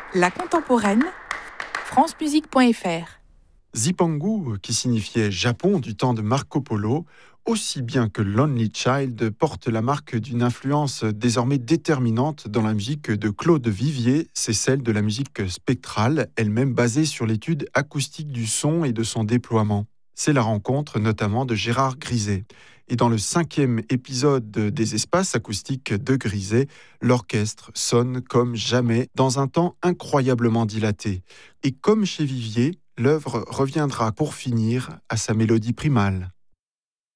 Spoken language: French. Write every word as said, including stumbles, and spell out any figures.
La contemporaine, francemusique point f r. Zipangu, qui signifiait Japon du temps de Marco Polo, aussi bien que Lonely Child, porte la marque d'une influence désormais déterminante dans la musique de Claude Vivier, c'est celle de la musique spectrale, elle-même basée sur l'étude acoustique du son et de son déploiement. C'est la rencontre notamment de Gérard Griset. Et dans le cinquième épisode des espaces acoustiques de Griset, l'orchestre sonne comme jamais dans un temps incroyablement dilaté. Et comme chez Vivier, l'œuvre reviendra pour finir à sa mélodie primale.